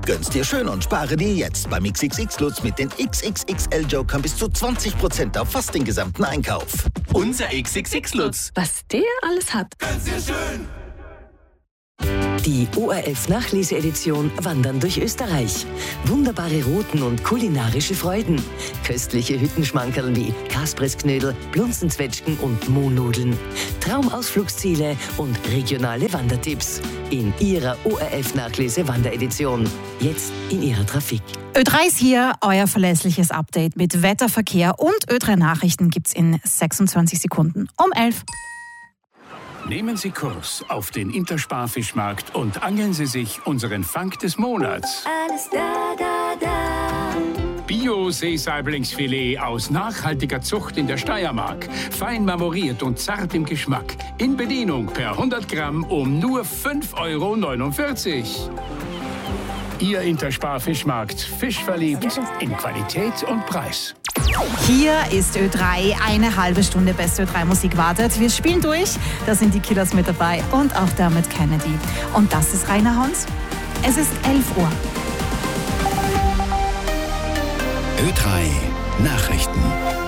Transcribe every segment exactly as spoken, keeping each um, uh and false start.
Gönn's dir schön und spare dir jetzt beim X X X-Lutz mit den X X X L-Jokern bis zu zwanzig Prozent auf fast den gesamten Einkauf. Unser X X X-Lutz. Was der alles hat. Gönn's dir schön. Die O R F-Nachlese-Edition Wandern durch Österreich. Wunderbare Routen und kulinarische Freuden. Köstliche Hüttenschmankerl wie Kaspressknödel, Blunzenzwetschgen und Mohnnudeln. Traumausflugsziele und regionale Wandertipps. In Ihrer O R F-Nachlese-Wanderedition. Jetzt in Ihrer Trafik. Ö drei ist hier, euer verlässliches Update mit Wetter, Verkehr und Ö drei Nachrichten gibt's in sechsundzwanzig Sekunden um elf. Nehmen Sie Kurs auf den Interspar-Fischmarkt und angeln Sie sich unseren Fang des Monats. Alles da, da, da. Bio-Seesaiblingsfilet aus nachhaltiger Zucht in der Steiermark. Fein marmoriert und zart im Geschmack. In Bedienung per hundert Gramm um nur fünf Euro neunundvierzig. Ihr Interspar-Fischmarkt. Fisch verliebt in Qualität und Preis. Hier ist Ö drei, eine halbe Stunde beste Ö drei Musik wartet. Wir spielen durch, da sind die Killers mit dabei und auch damit Kennedy. Und das ist Rainer Hans. Es ist elf Uhr. Ö drei Nachrichten.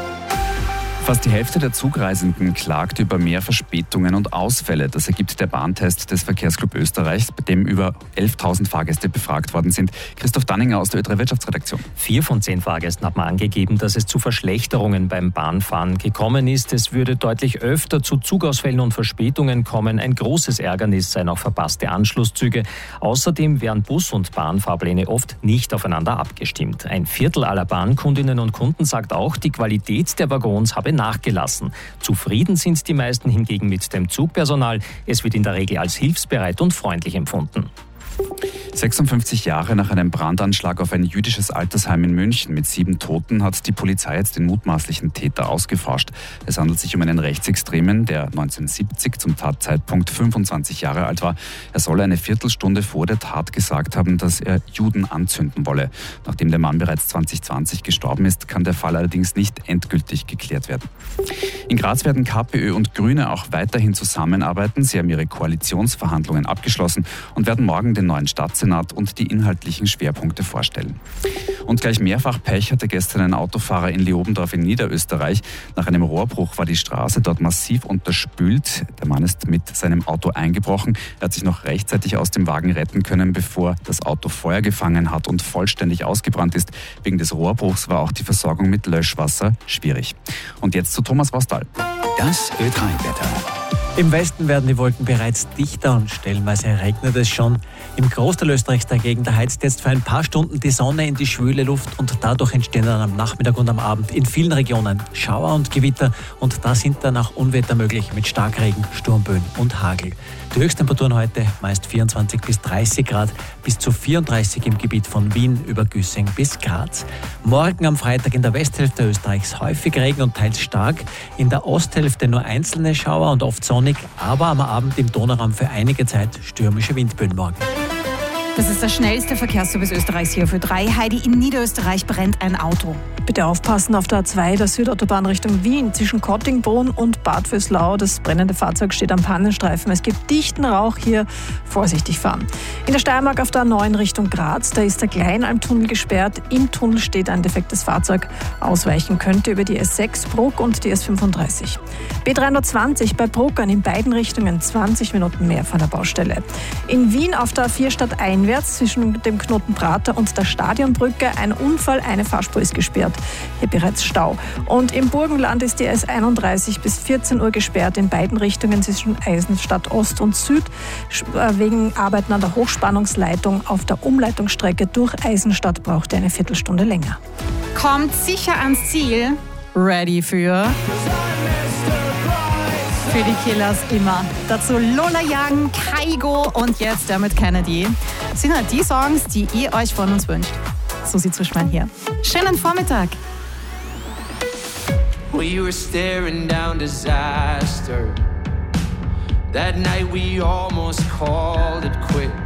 Fast die Hälfte der Zugreisenden klagt über mehr Verspätungen und Ausfälle. Das ergibt der Bahntest des Verkehrsclub Österreichs, bei dem über elftausend Fahrgäste befragt worden sind. Christoph Danninger aus der Ö drei Wirtschaftsredaktion. Vier von zehn Fahrgästen haben angegeben, dass es zu Verschlechterungen beim Bahnfahren gekommen ist. Es würde deutlich öfter zu Zugausfällen und Verspätungen kommen. Ein großes Ärgernis seien auch verpasste Anschlusszüge. Außerdem wären Bus- und Bahnfahrpläne oft nicht aufeinander abgestimmt. Ein Viertel aller Bahnkundinnen und Kunden sagt auch, die Qualität der Waggons habe nachgelassen. Zufrieden sind die meisten hingegen mit dem Zugpersonal. Es wird in der Regel als hilfsbereit und freundlich empfunden. sechsundfünfzig Jahre nach einem Brandanschlag auf ein jüdisches Altersheim in München mit sieben Toten hat die Polizei jetzt den mutmaßlichen Täter ausgeforscht. Es handelt sich um einen Rechtsextremen, der neunzehnhundertsiebzig zum Tatzeitpunkt fünfundzwanzig Jahre alt war. Er soll eine Viertelstunde vor der Tat gesagt haben, dass er Juden anzünden wolle. Nachdem der Mann bereits zwanzig zwanzig gestorben ist, kann der Fall allerdings nicht endgültig geklärt werden. In Graz werden KPÖ und Grüne auch weiterhin zusammenarbeiten. Sie haben ihre Koalitionsverhandlungen abgeschlossen und werden morgen den neuen Stadtsenat und die inhaltlichen Schwerpunkte vorstellen. Und gleich mehrfach Pech hatte gestern ein Autofahrer in Leobendorf in Niederösterreich. Nach einem Rohrbruch war die Straße dort massiv unterspült. Der Mann ist mit seinem Auto eingebrochen. Er hat sich noch rechtzeitig aus dem Wagen retten können, bevor das Auto Feuer gefangen hat und vollständig ausgebrannt ist. Wegen des Rohrbruchs war auch die Versorgung mit Löschwasser schwierig. Und jetzt zu Thomas Wastal. Das Ö drei Wetter. Im Westen werden die Wolken bereits dichter und stellenweise regnet es schon. Im Großteil Österreichs dagegen, da heizt jetzt für ein paar Stunden die Sonne in die schwüle Luft und dadurch entstehen dann am Nachmittag und am Abend in vielen Regionen Schauer und Gewitter und da sind dann auch Unwetter möglich mit Starkregen, Sturmböen und Hagel. Die Höchsttemperaturen heute meist vierundzwanzig bis dreißig Grad, bis zu vierunddreißig im Gebiet von Wien über Güssing bis Graz. Morgen am Freitag in der Westhälfte Österreichs häufig Regen und teils stark, in der Osthälfte nur einzelne Schauer und oft sonnig, aber am Abend im Donauraum für einige Zeit stürmische Windböen morgen. Das ist der schnellste Verkehrsservice Österreichs hier für drei. Heidi, in Niederösterreich brennt ein Auto. Bitte aufpassen auf der A zwei, der Südautobahn Richtung Wien, zwischen Kottingbrunn und Bad Vöslau. Das brennende Fahrzeug steht am Pannenstreifen. Es gibt dichten Rauch hier, vorsichtig fahren. In der Steiermark auf der A neun Richtung Graz, da ist der Kleinalmtunnel gesperrt. Im Tunnel steht ein defektes Fahrzeug. Ausweichen könnte über die S sechs Bruck und die S fünfunddreißig. B dreihundertzwanzig bei Bruckern in beiden Richtungen zwanzig Minuten mehr von der Baustelle. In Wien auf der A vier stadteinwärts zwischen dem Knoten Prater und der Stadionbrücke ein Unfall, eine Fahrspur ist gesperrt. Hier bereits Stau. Und im Burgenland ist die S einunddreißig bis vierzehn Uhr gesperrt in beiden Richtungen zwischen Eisenstadt Ost und Süd wegen Arbeiten an der Hochspannungsleitung auf der Umleitungsstrecke durch Eisenstadt braucht ihr eine Viertelstunde länger. Kommt sicher ans Ziel. Ready für... Für die Killers immer. Dazu Lola Young, Kaigo und jetzt damit Kennedy. Das sind halt die Songs, die ihr euch von uns wünscht. Susi Zuschmann hier. Schönen Vormittag. We were staring down disaster. That night we almost called it quits.